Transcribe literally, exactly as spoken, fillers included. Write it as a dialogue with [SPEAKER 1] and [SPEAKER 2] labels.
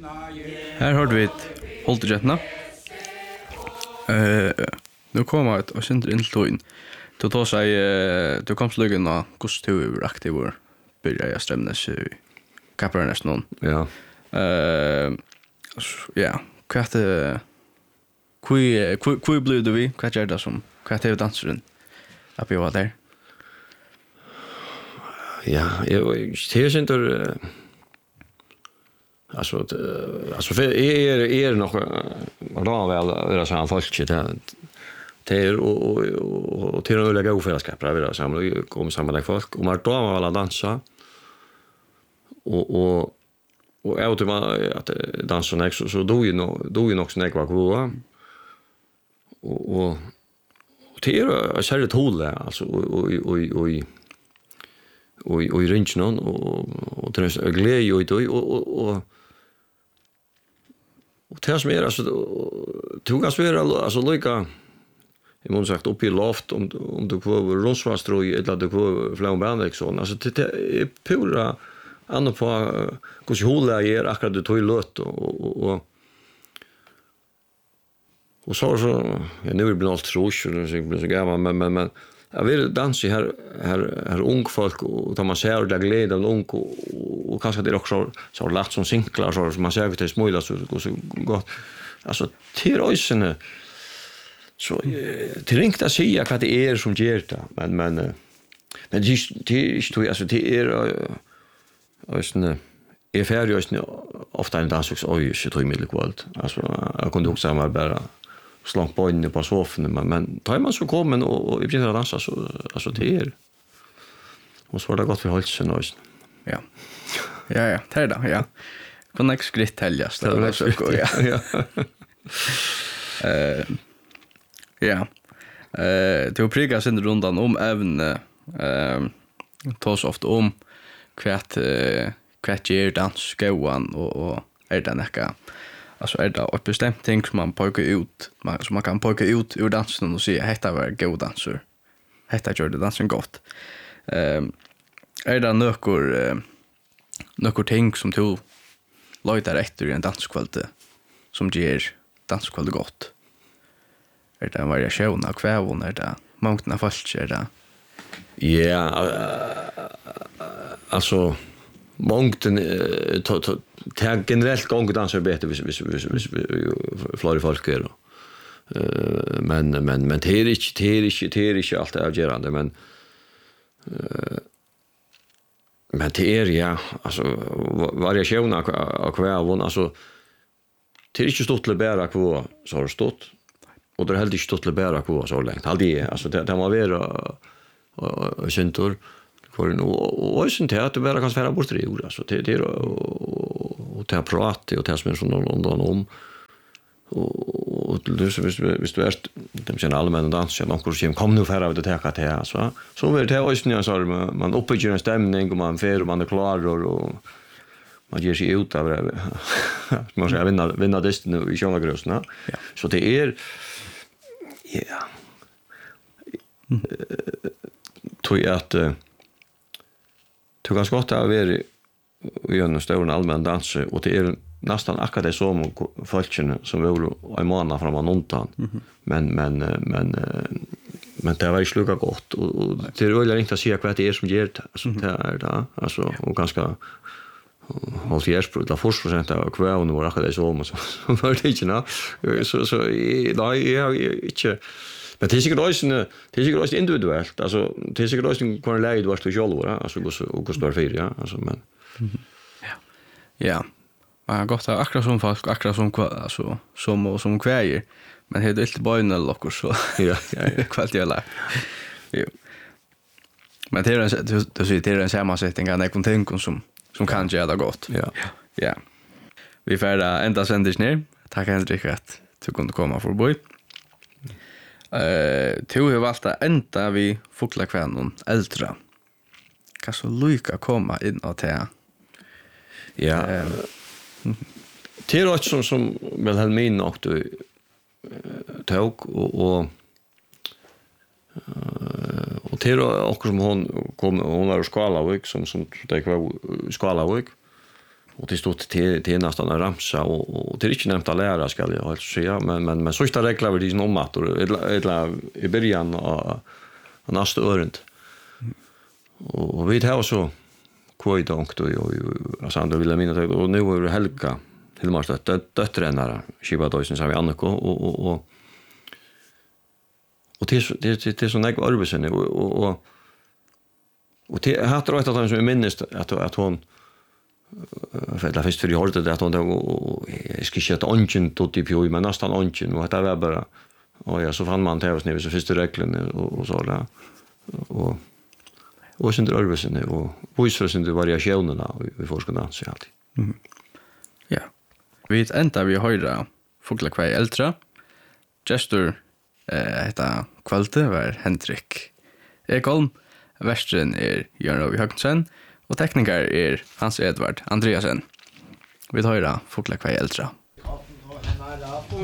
[SPEAKER 1] Här hörde vi ett Holterjetna. Eh, nu kommer ett och synder in till toin. Du tar sig du kom slugen och kostar över aktiv och börjar jag stämnas i Kapernas någon.
[SPEAKER 2] Ja.
[SPEAKER 1] Eh, ja, kvart Kui kui kui blev du vi? Vad gör det som? Vad är det dansaren? Att vi var där.
[SPEAKER 2] Ja, jag det syns inte alltså alltså för är är nog då väl det så han folk det det och och till att lägga ofällskap där vi där samla kom samman där folk och man då var alla dansa och och och jag tror att dansa nästa så då ju nog då ju nog snägga kvar och och det är så här det håller alltså och och och och och i ringen och och det är glädje och och och och det som är alltså tog jag svär alltså lika jag måste sagt upp i loft om om du får rosvastroj eller du får flambandexon alltså det är pura andra på hur håller är akkurat det tog lött och och och så så jag nu blir allt trosch och så blir så gammal men men men jag vill dansa här här här ung folk och då man ser det glädje av ung och, och kanske det också så lätt som sinklar så man ser att det småla så så gott alltså till ösene så till ringt att säga vad det är som ger det men men men det det är alltså det är ösene är färdig ösene ofta en dansux oj så tror jag medelkvalt alltså jag kunde också samarbeta slank på inne på soffan men men tar man så kommer och och börjar dansa så alltså det är och så var det gott för halsen och
[SPEAKER 1] ja ja ja det är det ja kan jag skritt täljas det var så gott ja ja eh ja eh det prickar sen rundan om även eh tas ofta om kvärt kvärt ger dans gåan och och är det näka alltså är det ett bestämt ting som man pojkar ut man som man kan pojka ut ur dansen och säga detta var god danser. Detta gör det dansen gott. Ehm är det några några ting som du låter efter i en danskvalitet som ger danskvalitet gott. Är det en variation av kvävon är det många folk är det.
[SPEAKER 2] Ja alltså mångten ta generellt gång dansar bättre vis vis vis vis flera folk är då. Eh men men men det är inte det är inte det är inte allt avgörande men eh men det är ja alltså variation av kvävon alltså det är inte stort till bära kvar så har det stått och det är helt inte stort till bära kvar så länge alltid alltså det det måste vara och centur för nu och sen det att det bara kan svära bort det ord alltså det det och ta prata och ta som sån någon om och du så visst visst du är de känner allmänna dans jag någon som kom nu för att ta det alltså så vill det också så man uppbygger en stämning och man fer och man är klar och man ger sig ut av det man ska vinna vinna det nu i sjöngrösna ja så det är ja tror jag att det ganska gott att vara i en stor allmän dans och det är nästan akkurat det som folken som var en månad framan undan mm-hmm. men men men men det var ju sluka gott och det är väl inte att säga vad det är som ger det alltså det är det alltså och ganska och fjärs på forty percent av kvävon var akkurat det som så var det inte nå så så nej jag inte men det är säkert också det är säkert också individuellt alltså det är säkert också en kvar läge du har stått själv va alltså går så och går står för ja alltså men
[SPEAKER 1] ja ja man gott att akkurat som folk akkurat som alltså som som kväjer men det är inte bara en lockor så
[SPEAKER 2] ja ja
[SPEAKER 1] kvalitet eller jo men det är det det så det är en sammansättning av någon ting som som kan göra det gott
[SPEAKER 2] ja
[SPEAKER 1] ja vi färda ända sändes ner tack Henrik att du kunde komma förbi. Eh, tu har valt att ända vi fukla kvännen äldre. Kan så lycka komma in och ta.
[SPEAKER 2] Ja. Det är också som väl hade min och du tog och och och det är också som hon kom hon var i Skalavik som som det var Skalavik och det stod till till nästan en ramsa och och det är inte nämnt att lära ska jag alltså säga men men men sista regler vill det om att eller i början av nästa året. Och vi har så kvoi donkt och alltså ändå vill jag minna att och nu är det Helga Hilmarstedt döttränare Skibadoisen som vi Anniko och och och och det är det det är så nägg arbetsen och och och och det har rätt att han som minns att att hon för det först för jag hörde det att hon då ska inte att ungen tot i pjoj men nästan ungen och det var bara och ja så fann man det var så första regeln och och så där och och sen det arbetsen och voice sen det variationerna vi forskar så alltid.
[SPEAKER 1] Mm. Ja. Vi vet ända vi höra fågla kvar äldre. Gestor eh heter Kvalte var Henrik Ekholm. Vestren är Jörn Rovi Högsen och tekniker är Hans Edvard Andreasen. Vi tar höra fågla kvar äldre.